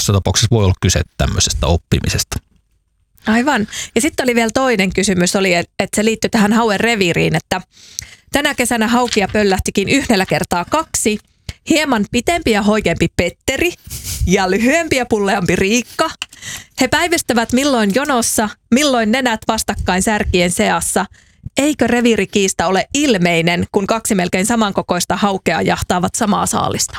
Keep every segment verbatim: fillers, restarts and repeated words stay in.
tässä tapauksessa voi olla kyse tämmöisestä oppimisesta. Aivan. Ja sitten oli vielä toinen kysymys, oli, että se liittyi tähän hauen reviiriin, että tänä kesänä haukia pöllähtikin yhdellä kertaa kaksi, hieman pitempi ja hoikempi Petteri ja lyhyempi ja pulleampi Riikka. He päivystävät milloin jonossa, milloin nenät vastakkain särkien seassa. Eikö reviirikiista ole ilmeinen, kun kaksi melkein samankokoista haukea jahtaavat samaa saalista?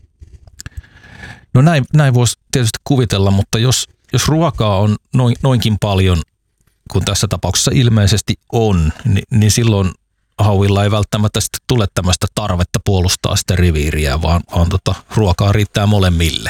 No näin, näin voisi tietysti kuvitella, mutta jos, jos ruokaa on noin, noinkin paljon kuin tässä tapauksessa ilmeisesti on, niin, niin silloin hauilla ei välttämättä sitten tule tämmöistä tarvetta puolustaa sitä reviiriä, vaan, vaan tota, ruokaa riittää molemmille.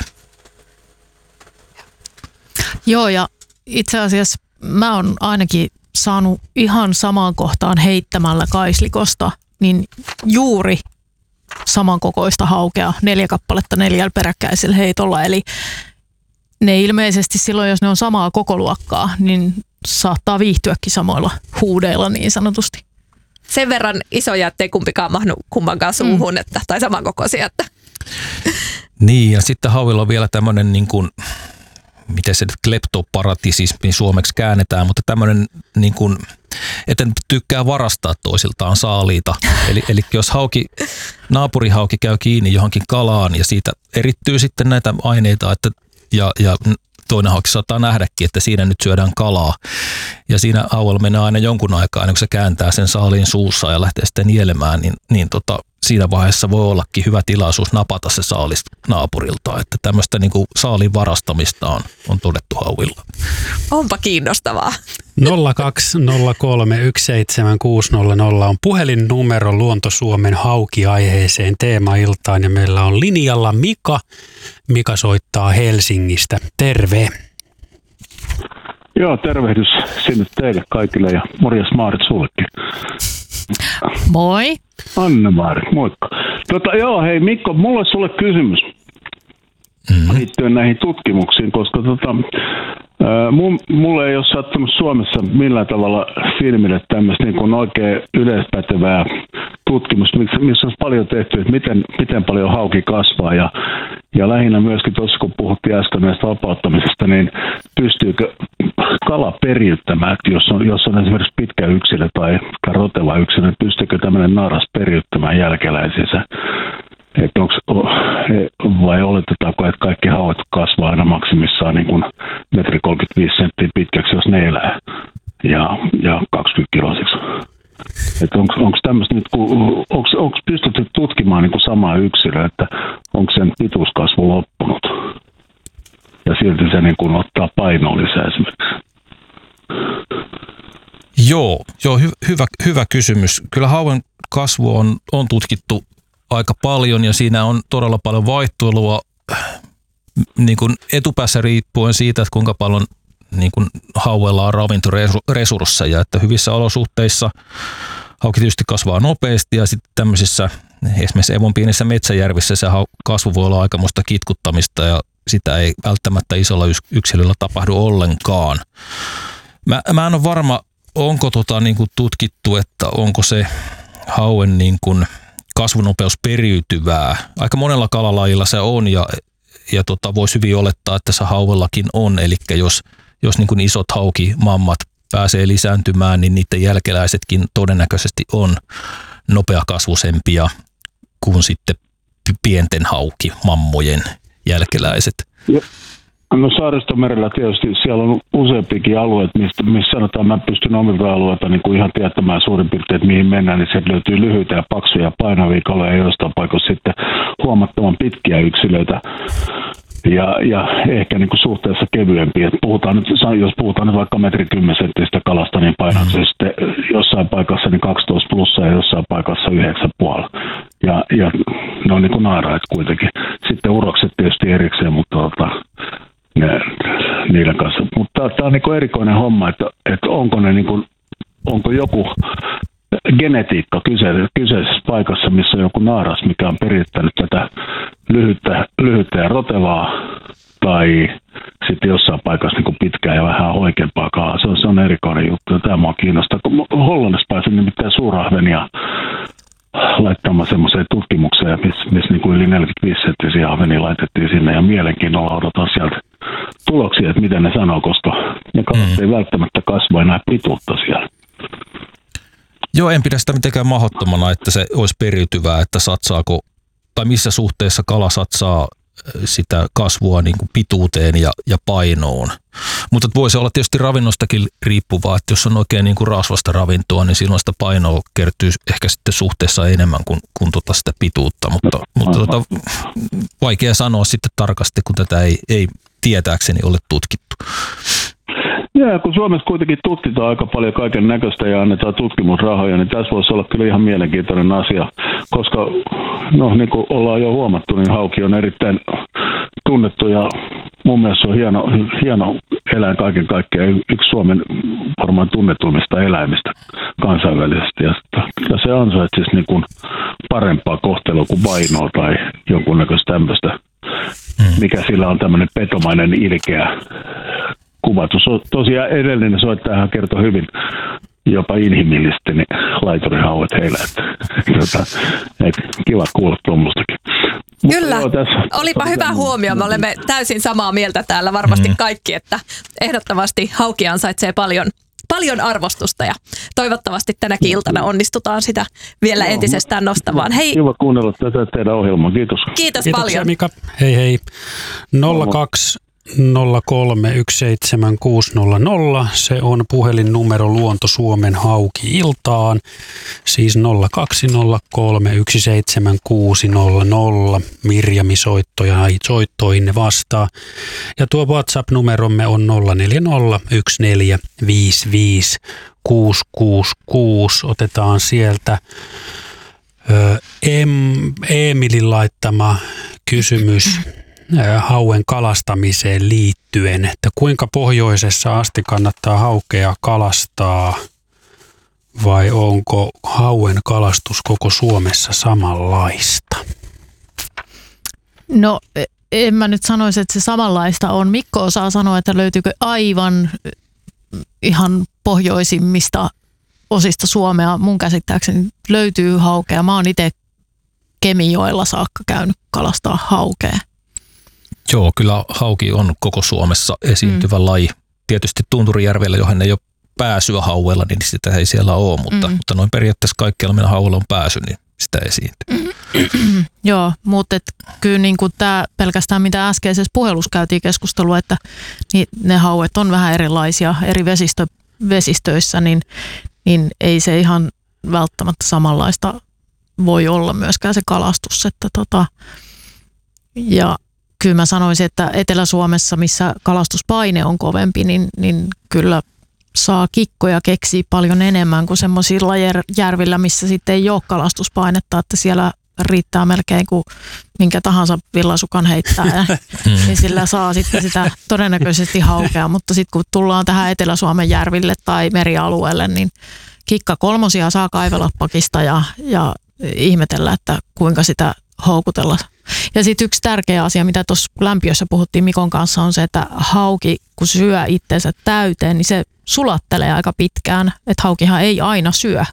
Joo, ja itse asiassa mä oon ainakin saanut ihan samaan kohtaan heittämällä kaislikosta, niin juuri samankokoista haukea, neljä kappaletta neljällä peräkkäisellä heitolla. Eli ne ilmeisesti silloin, jos ne on samaa kokoluokkaa, niin saattaa viihtyäkin samoilla huudeilla niin sanotusti. Sen verran isoja, ettei kumpikaan mahdu kummankaan suuhun, mm. että, tai samankokoisia. Että. Niin, ja sitten hauilla on vielä tämmöinen, niin kuin, miten se nyt kleptoparatisis suomeksi käännetään, mutta tämmöinen, niin kuin, että ne tykkää varastaa toisiltaan saaliita. Eli, eli jos hauki, naapurihauki käy kiinni johonkin kalaan ja siitä erittyy sitten näitä aineita, että, ja, ja toinen hauki saattaa nähdäkin, että siinä nyt syödään kalaa. Ja siinä hauella menee aina jonkun aikaa, ennen kuin se kääntää sen saaliin suussa ja lähtee sitten nielemään, niin, niin tota, siinä vaiheessa voi ollakin hyvä tilaisuus napata se saalis naapurilta. Että tämmöistä niin kuin saaliin varastamista on, on todettu hauilla. Onpa kiinnostavaa. nolla kaksi nolla kolme yksi seitsemän kuusi nolla nolla on puhelinnumero Luonto Suomen hauki-aiheeseen teemailtaan ja meillä on linjalla Mika. Mika soittaa Helsingistä. Terve. Joo, tervehdys sinne teille kaikille ja morjes Maarit sullekin. Moi. Anne-Maarit, moikka. Tota, joo, hei Mikko, mulla olisi sulle kysymys mm-hmm. liittyen näihin tutkimuksiin, koska tota, ää, mulle ei ole sattunut Suomessa millään tavalla filmille tämmöistä niin kuin oikein yleispätevää tutkimusta, missä olisi paljon tehty, että miten, miten paljon hauki kasvaa ja, ja lähinnä myöskin tuossa, kun puhuttiin äsken näistä vapauttamisesta, niin pystyykö kala periyttämään, että jos on, jos on esimerkiksi pitkä yksilö tai roteva yksilö, niin pystyykö tämmöinen naaras periyttämään jälkeläisinsä? Että onko, vai oletetaanko, että kaikki hauet kasvaa aina maksimissaan niin kuin metri kolmekymmentäviisi senttiä pitkäksi, jos ne elää, ja, ja kaksikymmentä kiloiseksi. Että onko tämmöistä nyt, onko pystytty tutkimaan niin kuin samaa yksilöä, että onko sen pituuskasvu loppunut? Ja silti se niin kuin ottaa painoa lisää esimerkiksi. Joo, joo hy, hyvä, hyvä kysymys. Kyllä hauen kasvu on, on tutkittu aika paljon ja siinä on todella paljon vaihtelua niin kuin etupäässä riippuen siitä, että kuinka paljon niin kuin hauella on ravintoresursseja, että hyvissä olosuhteissa hauki tietysti kasvaa nopeasti ja sitten tämmöisissä esimerkiksi Evon pienissä metsäjärvissä se kasvu voi olla aikamoista kitkuttamista ja sitä ei välttämättä isolla yksilöllä tapahdu ollenkaan. Mä, mä en ole varma, onko tota niin kuin tutkittu, että onko se hauen niin kuin kasvunopeus periytyvää. Aika monella kalalajilla se on ja, ja tota, voisi hyvin olettaa, että se hauellakin on. Eli jos, jos niin kuin isot haukimammat pääsee lisääntymään, niin niiden jälkeläisetkin todennäköisesti on nopeakasvusempia kuin sitten pienten haukimammojen jälkeläiset. No Saaristomerellä tietysti siellä on useampikin alueet, mistä, missä sanotaan, mä pystyn omilta alueilta niin kuin ihan tietämään suurin piirtein, että mihin mennään, niin sieltä löytyy lyhyitä ja paksuja ja painavia kaloja ja joistain paikoissa sitten huomattavan pitkiä yksilöitä ja, ja ehkä niin kuin suhteessa kevyempiä. Puhutaan nyt, jos puhutaan nyt vaikka metri kymmenen senttistä kalasta, niin painaa se sitten jossain paikassa niin kaksitoista plussa ja jossain paikassa yhdeksän puolella. Ja, ja ne on niin kuin naaraat kuitenkin. Sitten urokset tietysti erikseen, mutta tota, ne, niiden kanssa. Mutta tämä on niin erikoinen homma, että, että onko, ne niin kuin, onko joku genetiikka kyseisessä paikassa, missä on joku naaras, mikä on perittänyt tätä lyhyttä, lyhyttä ja rotevaa, tai sitten jossain paikassa niin kuin pitkää ja vähän oikeampaa kalaa. Se on, se on erikoinen juttu ja tämä mua kiinnostaa. Kun Hollannissa pääsin nimittäin suurahvenia laittamaan semmoiseen tutkimukseen, missä miss niin kuin yli neljäkymmentäviisi senttisiä ahvenia laitettiin sinne ja mielenkiinnolla odotan sieltä tuloksia, että mitä ne sanoo, koska ne kalat mm. ei välttämättä kasva enää pituutta siellä. Joo, en pidä sitä mitenkään mahdottomana, että se olisi periytyvää, että satsaako, tai missä suhteessa kala satsaa sitä kasvua niin kuin pituuteen ja, ja painoon. Mutta voisi olla tietysti ravinnostakin riippuvaa, että jos on oikein niin kuin rasvasta ravintoa, niin silloin sitä painoa kertyy ehkä sitten suhteessa enemmän kuin, kuin tota sitä pituutta. Mutta, no, mutta tota, vaikea sanoa sitten tarkasti, kun tätä ei, ei tietääkseni ole tutkittu. Joo, kun Suomessa kuitenkin tutkitaan aika paljon kaiken näköistä ja annetaan tutkimusrahoja, niin tässä voisi olla kyllä ihan mielenkiintoinen asia, koska no niin kuin ollaan jo huomattu, niin hauki on erittäin tunnettu ja mun mielestä se on hieno, hieno eläin kaiken kaikkiaan, yksi Suomen varmaan tunnetuimmista eläimistä kansainvälisesti. Ja kyllä se ansaitsisi niin kuin parempaa kohtelua kuin vainoa tai jonkunnäköistä tämmöistä, mikä sillä on tämmöinen petomainen ilkeä kuvatus. Tosiaan edellinen soittajahan kertoi hyvin jopa inhimillisesti niin laiturihauet heillä. Että, että, että kiva kuulla tuommoistakin. Kyllä, olipa hyvä huomio. Me olemme täysin samaa mieltä täällä varmasti mm-hmm. kaikki, että ehdottomasti hauki ansaitsee paljon, paljon arvostusta ja toivottavasti tänäkin iltana onnistutaan sitä vielä no, entisestään nostamaan. Hei. Kiva kuunnella tätä teidän ohjelmaa. Kiitos. Kiitos Kiitoksia, paljon. Mika. Hei hei. nolla kaksi nolla kolme yksi seitsemän kuusi nolla nolla. Se on puhelinnumero Luonto Suomen Hauki-iltaan. Siis nolla kaksi nolla kolme yksi seitsemän kuusi nolla nolla. Mirjami soittoja soittoihin vastaa. Ja tuo WhatsApp-numeromme on nolla neljä nolla yksi neljä viisi viisi kuusi kuusi kuusi. Otetaan sieltä ö, em, Emilin laittama kysymys hauen kalastamiseen liittyen, että kuinka pohjoisessa asti kannattaa haukea kalastaa vai onko hauen kalastus koko Suomessa samanlaista? No en mä nyt sanoisi, että se samanlaista on. Mikko osaa sanoa, että löytyykö aivan ihan pohjoisimmista osista Suomea. Mun käsittääkseni löytyy haukea. Mä oon itse Kemijoella saakka käynyt kalastaa haukea. Joo, kyllä hauki on koko Suomessa esiintyvä mm. laji. Tietysti Tunturijärvellä, johon ei ole pääsyä hauella, niin sitä ei siellä ole, mutta, mm. mutta noin periaatteessa kaikkialla, millä hauella on pääsy, niin sitä esiintyy. Mm. Joo, mutta et kyllä niin kuin tämä pelkästään mitä äskeisessä puhelussa käytiin keskustelua, että niin ne hauet on vähän erilaisia eri vesistö, vesistöissä, niin, niin ei se ihan välttämättä samanlaista voi olla myöskään se kalastus. Että tota, ja kyllä mä sanoisin, että Etelä-Suomessa, missä kalastuspaine on kovempi, niin, niin kyllä saa kikkoja keksiä paljon enemmän kuin semmoisilla järvillä, missä sitten ei ole kalastuspainetta, että siellä riittää melkein kuin minkä tahansa villasukan heittää, ja, niin sillä saa sitten sitä todennäköisesti haukea, mutta sitten kun tullaan tähän Etelä-Suomen järville tai merialueelle, niin kikka kolmosia saa kaivella pakista ja, ja ihmetellä, että kuinka sitä houkutella. Ja sitten yksi tärkeä asia, mitä tuossa lämpiössä puhuttiin Mikon kanssa, on se, että hauki, kun syö itsensä täyteen, niin se sulattelee aika pitkään. Että haukihan ei aina syö.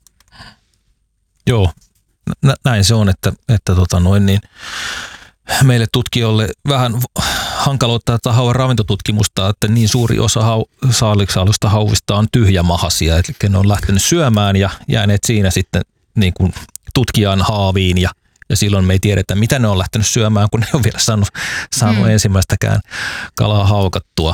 Joo, nä- näin se on, että, että tota noin niin, meille tutkijoille vähän hankaloittaa tätä hauen ravintotutkimusta, että niin suuri osa hau- saaliksaalusta hauvista on tyhjämahaisia, eli ne on lähtenyt syömään ja jääneet siinä sitten niin kuin tutkijan haaviin ja Ja silloin me ei tiedetä, mitä ne on lähtenyt syömään, kun ne on vielä saanut, saanut mm. ensimmäistäkään kalaa haukattua.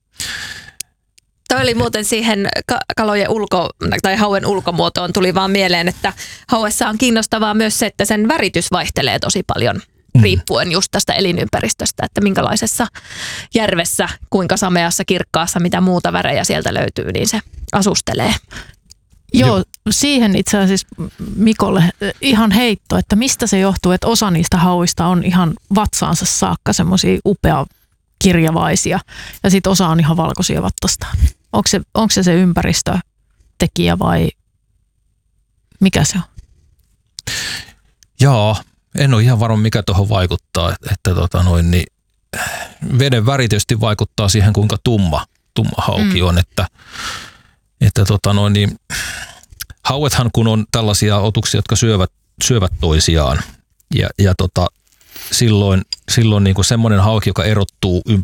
Toi oli muuten siihen kalojen ulko, tai hauen ulkomuotoon tuli vaan mieleen, että hauessa on kiinnostavaa myös se, että sen väritys vaihtelee tosi paljon mm. riippuen just tästä elinympäristöstä, että minkälaisessa järvessä, kuinka sameassa, kirkkaassa, mitä muuta värejä sieltä löytyy, niin se asustelee. Joo, siihen itse asiassa Mikolle ihan heitto, että mistä se johtuu, että osa niistä hauista on ihan vatsaansa saakka semmoisia upea kirjavaisia ja sitten osa on ihan valkoisia vattastaan. Onko se, onko se se ympäristötekijä vai mikä se on? Jaa, en ole ihan varma mikä tuohon vaikuttaa, että, että tota noin, niin veden väri tietysti vaikuttaa siihen kuinka tumma, tumma hauki mm. on, että Että tota noin, niin, hauethan kun on tällaisia otuksia, jotka syövät syövät toisiaan. Ja, ja tota, silloin, silloin niin kuin semmoinen hauki, joka erottuu